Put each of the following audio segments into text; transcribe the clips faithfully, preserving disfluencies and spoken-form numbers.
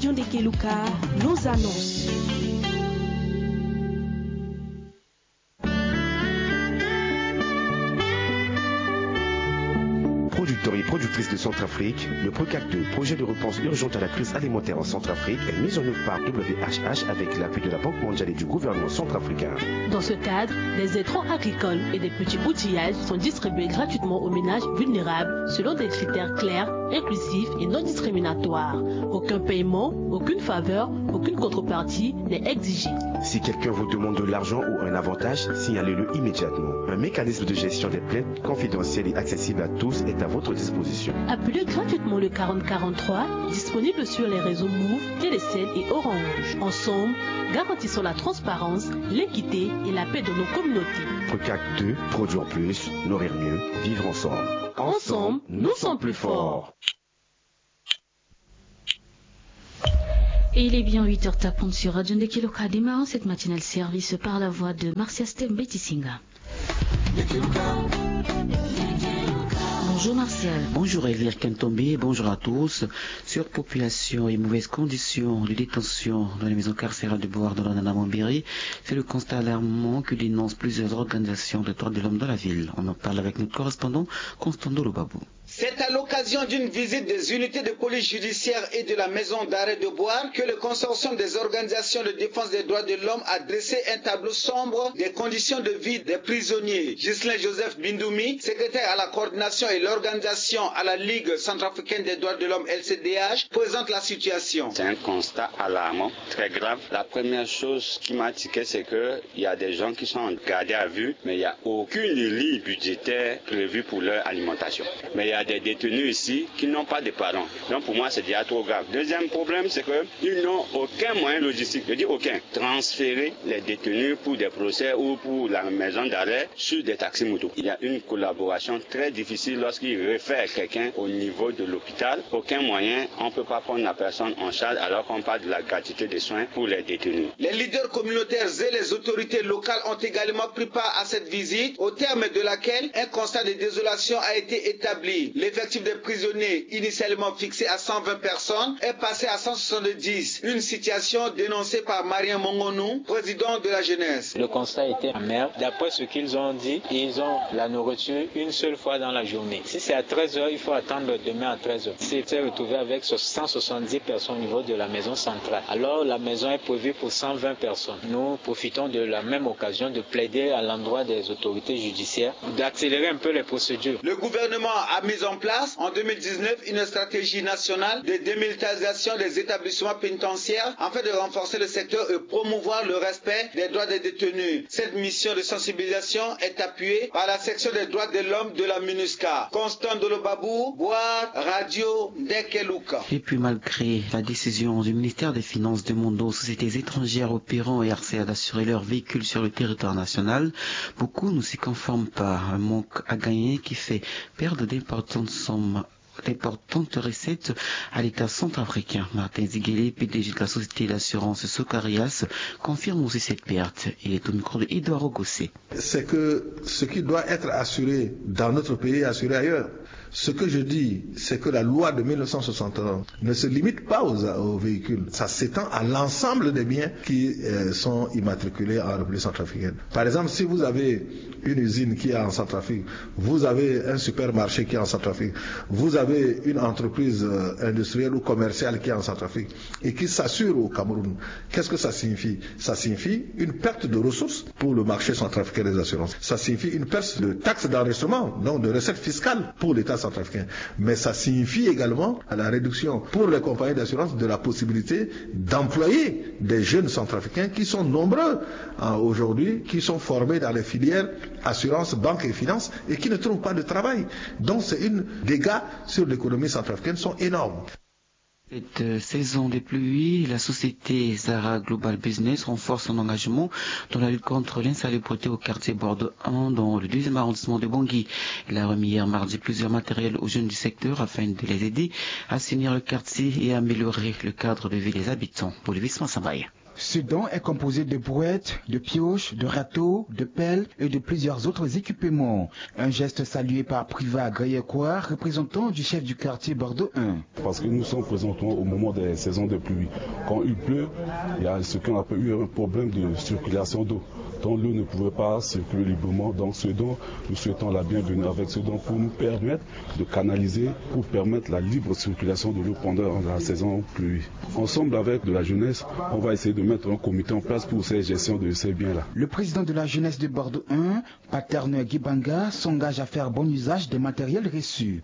Radio Ndekeluka nous annonce. Producteurs et productrices de Centrafrique, le PROCAC deux, projet de réponse urgente à la crise alimentaire en Centrafrique, est mis en œuvre par W H H avec l'appui de la Banque mondiale et du gouvernement centrafricain. Dans ce cadre, des intrants agricoles et des petits outillages sont distribués gratuitement aux ménages vulnérables selon des critères clairs, inclusifs et non discriminatoires. Aucun paiement, aucune faveur, aucune contrepartie n'est exigée. Si quelqu'un vous demande de l'argent ou un avantage, signalez-le immédiatement. Un mécanisme de gestion des plaintes confidentiel et accessible à tous est à votre disposition. Appelez gratuitement le quarante quarante-trois, disponible sur les réseaux Move, Télécel et Orange. Ensemble, garantissons la transparence, l'équité et la paix de nos communautés. PROCAC deux, produire plus, nourrir mieux, vivre ensemble. Ensemble, nous sommes plus forts. Et il est bien huit heures tapant sur Radio Ndekeluka, démarrant cette matinale service par la voix de Marcia Stembetisinga. Bonjour Martial. Bonjour Elvire Kentombe, bonjour à tous. Surpopulation et mauvaises conditions de détention dans les maisons carcérales de Boar dans l'Anamambéry, c'est le constat alarmant que dénoncent plusieurs organisations de droits de l'homme dans la ville. On en parle avec notre correspondant Constando Lobabou. C'est à l'occasion d'une visite des unités de police judiciaire et de la maison d'arrêt de Boar que le consortium des organisations de défense des droits de l'homme a dressé un tableau sombre des conditions de vie des prisonniers. Ghislain Joseph Bindoumi, secrétaire à la coordination et l'organisation à la Ligue centrafricaine des droits de l'homme L C D H, présente la situation. C'est un constat alarmant, très grave. La première chose qui m'a tiqué, c'est qu'il y a des gens qui sont gardés à vue, mais il n'y a aucune ligne budgétaire prévue pour leur alimentation. Mais il y a des détenus ici qui n'ont pas de parents. Donc pour moi, c'est déjà trop grave. Deuxième problème, c'est qu'ils n'ont aucun moyen logistique. Je dis aucun. Transférer les détenus pour des procès ou pour la maison d'arrêt sur des taxis-motos. Il y a une collaboration très difficile lorsqu'ils réfèrent quelqu'un au niveau de l'hôpital. Aucun moyen, on ne peut pas prendre la personne en charge alors qu'on parle de la gratuité des soins pour les détenus. Les leaders communautaires et les autorités locales ont également pris part à cette visite, au terme de laquelle un constat de désolation a été établi. L'effectif des prisonniers, initialement fixé à cent vingt personnes, est passé à cent soixante-dix. Une situation dénoncée par Marien Mongonou, président de la jeunesse. Le constat était amer. D'après ce qu'ils ont dit, ils ont la nourriture une seule fois dans la journée. Si c'est à treize heures, il faut attendre demain à treize heures. C'est retrouvé avec cent soixante-dix personnes au niveau de la maison centrale. Alors la maison est prévue pour cent vingt personnes. Nous profitons de la même occasion de plaider à l'endroit des autorités judiciaires d'accélérer un peu les procédures. Le gouvernement a mis en place en deux mille dix-neuf une stratégie nationale de démilitarisation des établissements pénitentiaires afin de renforcer le secteur et promouvoir le respect des droits des détenus. Cette mission de sensibilisation est appuyée par la section des droits de l'homme de la MINUSCA. Constant Dolobabou, Boar, Radio Ndekeluka. Et puis malgré la décision du ministère des Finances demandant aux sociétés étrangères opérant et R C A d'assurer leurs véhicules sur le territoire national, beaucoup ne s'y conforment pas. Un manque à gagner qui fait perdre d'importantes sommes, d'importantes recettes à l'État centrafricain. Martin Zigueli, P D G de la société d'assurance Socarias, confirme aussi cette perte. Il est au micro de Edouard Gossé. C'est que ce qui doit être assuré dans notre pays est assuré ailleurs. Ce que je dis, c'est que la loi de mille neuf cent soixante et un ne se limite pas aux, aux véhicules. Ça s'étend à l'ensemble des biens qui euh, sont immatriculés en République centrafricaine. Par exemple, si vous avez une usine qui est en Centrafrique, vous avez un supermarché qui est en Centrafrique, vous avez une entreprise euh, industrielle ou commerciale qui est en Centrafrique et qui s'assure au Cameroun, qu'est-ce que ça signifie? Ça signifie une perte de ressources pour le marché centrafricain des assurances. Ça signifie une perte de taxes d'enregistrement, donc de recettes fiscales pour l'État centrafricain. Mais ça signifie également à la réduction pour les compagnies d'assurance de la possibilité d'employer des jeunes centrafricains qui sont nombreux hein, aujourd'hui, qui sont formés dans les filières assurance, banque et finance et qui ne trouvent pas de travail. Donc c'est une dégâts sur l'économie centrafricaine sont énormes. Cette saison des pluies, la société Zara Global Business renforce son engagement dans la lutte contre l'insalubrité au quartier Bordeaux un dans le deuxième arrondissement de Bangui. Elle a remis hier mardi plusieurs matériels aux jeunes du secteur afin de les aider à assainir le quartier et à améliorer le cadre de vie des habitants. Bolivis Massambaye. Ce don est composé de brouettes, de pioches, de râteaux, de pelles et de plusieurs autres équipements. Un geste salué par Priva Gayekoua, représentant du chef du quartier Bordeaux un. Parce que nous sommes présentement au moment des saisons de pluie. Quand il pleut, il y a ce qu'on appelle eu un problème de circulation d'eau. Donc l'eau ne pouvait pas circuler librement. Donc ce don, nous souhaitons la bienvenue avec ce don pour nous permettre de canaliser, pour permettre la libre circulation de l'eau pendant la saison pluie. Ensemble avec de la jeunesse, on va essayer de mettre un comité en place pour cette gestion de ces biens-là. Le président de la jeunesse de Bordeaux un, Paterne Gibanga, s'engage à faire bon usage des matériels reçus.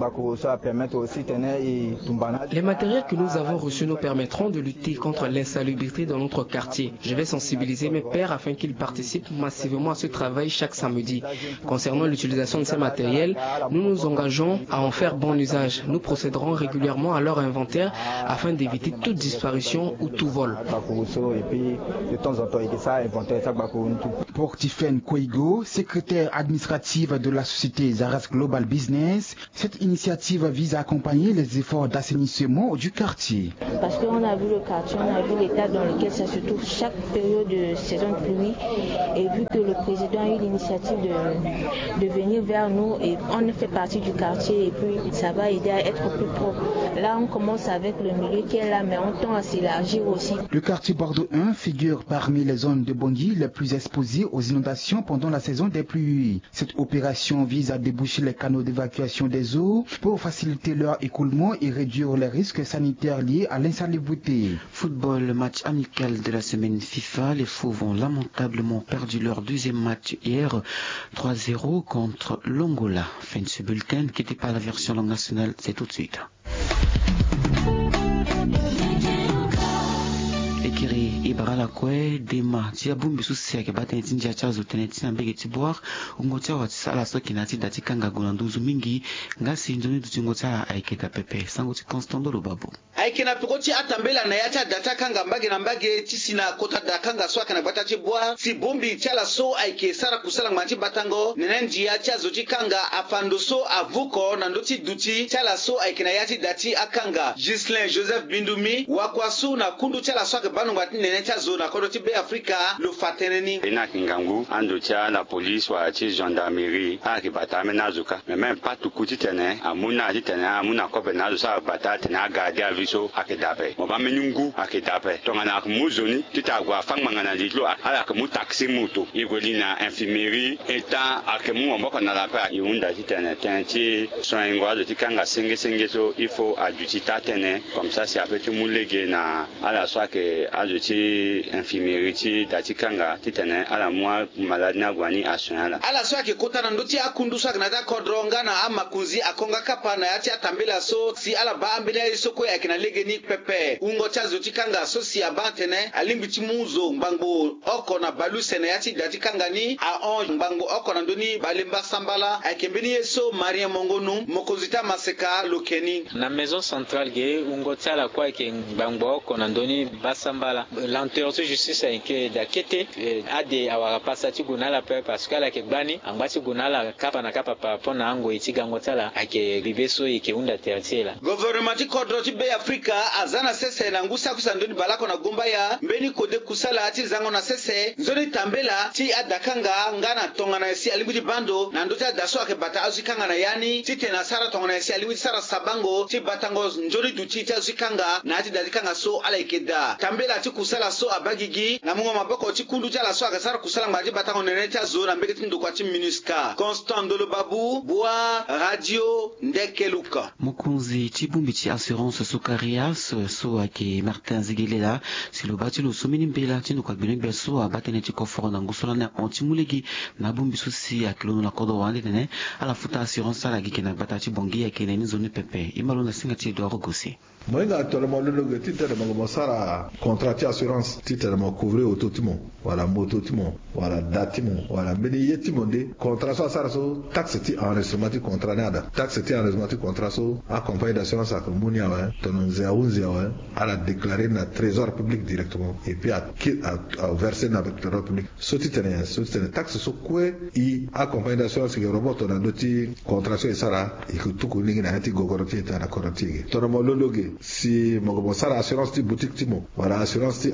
Les matériels que nous avons reçus nous permettront de lutter contre l'insalubrité dans notre quartier. Je vais sensibiliser mes pairs afin qu'ils participent massivement à ce travail chaque samedi. Concernant l'utilisation de ces matériels, nous nous engageons à en faire bon usage. Nous procéderons régulièrement à leur inventaire afin d'éviter toute disparition ou tout vol. Pour Tiffaine Koigo, secrétaire administrative de la société Zaras Global Business, cette initiative vise à accompagner les efforts d'assainissement du quartier. Parce qu'on a vu le quartier, on a vu l'état dans lequel ça se trouve chaque période de saison de pluie, et vu que le président a eu l'initiative de, de venir vers nous, et on fait partie du quartier, et puis ça va aider à être plus propre. Là, on commence avec le milieu qui est là, mais on tend à s'élargir aussi. Le quartier Bordeaux un figure parmi les zones de Bangui les plus exposées aux inondations pendant la saison des pluies. Cette opération vise à déboucher les canaux d'évacuation des eaux pour faciliter leur écoulement et réduire les risques sanitaires liés à l'insalubrité. Football, match amical de la semaine FIFA. Les Fauves ont lamentablement perdu leur deuxième match hier, trois zéro contre l'Angola. Fin de ce bulletin qui n'était pas la version langue nationale, c'est tout de suite. Ekiri Ibarala kwe dema tia bumbi susi ya kebata ntinja chazo teneti na mbege tiboar ungocha wa tsala soki na tida tikanga gonanduzu mingi ngasi njoni tutingocha aiketa pepe sango ti Constando Lubabu aikena pikoti atambela na yacha data kanga mbage na mbage tisina kota dakanga swaka na bata tiboar si bumbi chala so aike sara kusala ngmanti batango nenenji ya chazo tikanga afando so avuko na ndoti duti chala so aikena yati dati akanga Gislin Joseph Bindumi wakwasu na kundu chala swaka banu ngati nene chazo na kodoti be Afrika lo fateneni ina kingangu ando cha la police wa chi gendarmerie a ki batame nazuka mais même pas tout kuti tene amuna ti tene amuna ko be nazo sa batate na garder aviso akedape mo ba menyungu akedape to ngana ku muzoni titagwa fangmanga na litlo ala ka mu taxi moto igoli na infirmerie eta akemu mboko na la pa iunda ti tene tenti soin ngwa de tikanga senge senge so il faut aduti tatene comme ça c'est après tout mulege na ala soit que aduti infirmerie ti datikanga titene ala mwa malade na gwani asonala ala so ke kota na ndoti akundu so na da kodronga na amakunzi akonga kapa na yati atambela so si ala ba ambele so ko yakina legeni pepe ungo chazo tikanga so si abantene alimbiti muzo mbango oko na baluse na yati datikanga ni a on mbango oko na ndoni balemba sambala akembeni yeso Maria Mongonu mokozita maseka lokeni na maison centrale ge ungo tsala kwa ke mbango oko na ndoni basambala lenteur to justice ke dakete ade awara pasati gunala pe parce que la ke gbani angwati gunala kapa na kapa pa pona ango itiga ngotala ake ribeso ike unda tertiela gouvernement kodro ti be Afrika azana sese na ngusa kusandoni balako na gomba ya mbeni kode kusala ati zango na sese nzoni tambela ti adakanga ngana tonga na si alibuti bando na ndota daso ake bata azikanga na yani ti tena sara tonga na si alibuti sara sabango ti batango njori duti ti azikanga na ati dadikanga so ala ikeda tambela ti kusala so abagigi na mungo maboko ti kundu jala so ake sara kusala ngbaji batango nene ti azo na mbeke ti ndokwa ti minuska Constant Dolobabu Boa Radio Ndekeluka Mokunzi Chibumbi ti assurance Sukarias so ake Martin Zigelela si lo bati lo somini mbela ti ndokwa gbene so abatene ti koforo na ngusola na antimulegi na bumbi so si akilono na kodo wande tene ala futa assurance ala gike na bata ti bongi ake na zone pepe imalo na singa ti do rogosi Moinga actuellement le logo titre de mon sara contrat assurance titre de couvrir autotimo voilà mototimo voilà datimo voilà mais yetimo de contrat so sara so taxe ti enregistrement ti contrat nada taxe ti enregistrement ti contrat so accompagné d'assurance à comunia ouais ton zéro onze ouais à la déclarer na trésor public directement et puis à à verser na trésor public so titre ne so titre taxe so quoi i accompagné d'assurance que robot na doti contrat so sara et que tout ko ningi na ti gogoroti ta na koroti ton mo logo si mo sara assurance ti boutique ti mo voilà assurance ti entreprise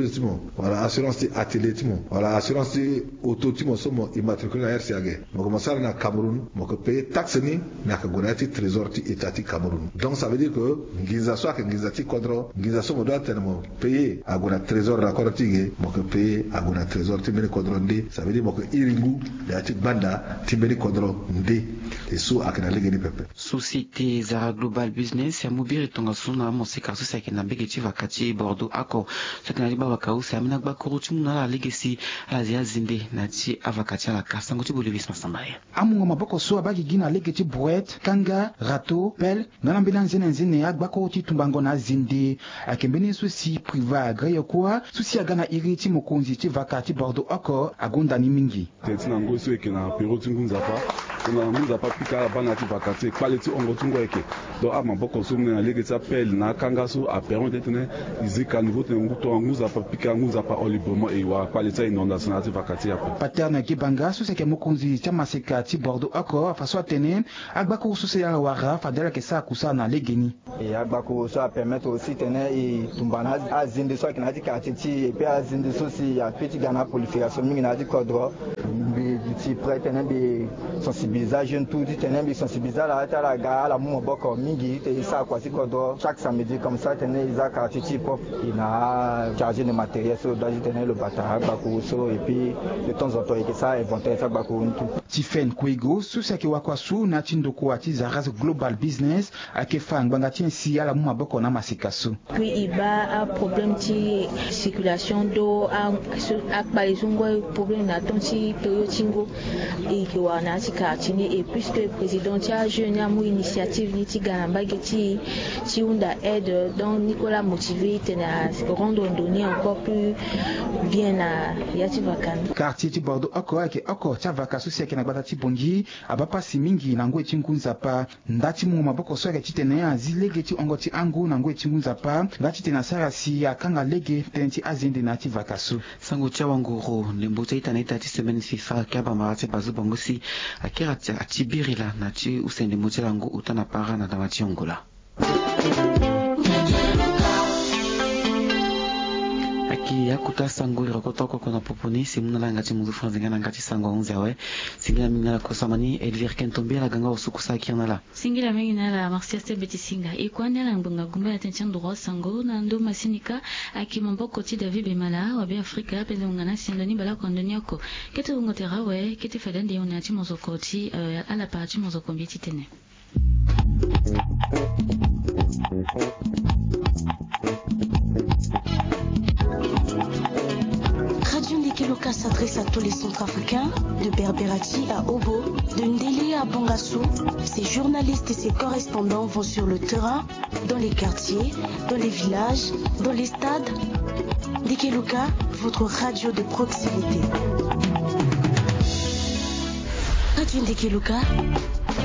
timo voilà assurance ti atelier timo voilà assurance ti auto timo somo immatriculé na R C A G mo ko masala na Cameroun mo ko paye taxe ni na ka gonati trésor ti état ti Cameroun. Donc ça veut dire que ngiza so ka ngiza ti kodro ngiza so mo doit tellement payer à gona trésor la kortige mo ko payer à gona trésor ti meni kodro ndi ça veut dire mo ko iringu da ti banda ti meni kodro ndi et so akana legeni pepe. Société Zara Global Business ya mobiri tonga suna mo se karso sa kena begeti vakati Bordeaux ako so kana liba wakau sa mina ba koruti muna la legacy azia zinde na ti avakati la kasango ti bolivis masambaya amunga maboko so abagi gina legeti brouette kanga rato pel ngana mbina nzene nzene agba ko ti tumbango na zinde akembeni souci priva agreyo kwa souci agana iriti mokonzi ti vakati Bordeaux ako agonda ni mingi tetina ngoso ekena peroti ngunza pa na ngunza pa pika bana ti vakati quality ongo tungo eke do ama boko so na legeti pel na kanga so a permettre tene izika niveau te nguto nguza pa pika nguza pa olibomo e wa quality inondation na ti vakati apa paterna kibanga so seke mokonzi ti maseka ti Bordeaux ako faso tene agba ko so se ya wara fadela ke sa kusa na legeni et agba ko so a permettre aussi tene e tumbana azinde so kina ti quartier ti et puis azinde so si ya petit gana prolifération mingi na ti kodro bi ti prêt tene bi sensibiliser jeune tout dit tene bi sensibiliser la ta la ga la mo boko mingi te sa kwa ti kodro chaque samedi comme ça tene isa quartier ti pop il a chargé de matériel so doit tene le bata agba ko so et puis de temps en temps et que ça inventaire ça agba ko tout Tifen Kwego so seke wakwasu na tindoko ati Zara Global Business akefa ngbanga ti nsi ala mu maboko na masikaso. Puis il a un problème de circulation d'eau, a palezungo problème na tonti periotingo et que wana ti quartier et puisque le président a jeune a mu initiative ni ti ganamba ti ti unda aide donc Nicolas motivé tena rendre donner encore plus bien à yati vakan. Quartier ti Bordeaux oko ake oko cha vakaso seke na gbata ti bongi abapa simingi na ngwe ti ngunza pa ndati mu maboko so ke ti tene azilege ti ongo ti angu na ngwe ti ngunza pa ngati tena sara si akanga lege tenti azinde na ti vakaso sango cha wanguro lembo cha itana ita ti semaine FIFA kaba marate bazu bongosi akira ti atibirila na ti usende motela ngo utana para na damati ongola aki akuta sango rokotoko kona poponi simuna la ngati muzu franzinga na ngati sango onze awe singila minga la kosamani Elvire Kentombe la ganga usukusa kirna la singila minga la Marciaste Betisinga ikwande la ngbonga gumba ya tension droit sango na ndo masinika aki mambo koti David Bemala wa be Afrika pele ngana sindoni bala kondonioko kete ngotera we kete fadande onati mozokoti uh, ala parti mozokombi titene Radio Ndekeloka s'adresse à tous les Centrafricains, de Berberati à Obo, de Ndélé à Bangassou. Ces journalistes et ces correspondants vont sur le terrain, dans les quartiers, dans les villages, dans les stades. Ndekeloka, votre radio de proximité. Radio Ndekeloka,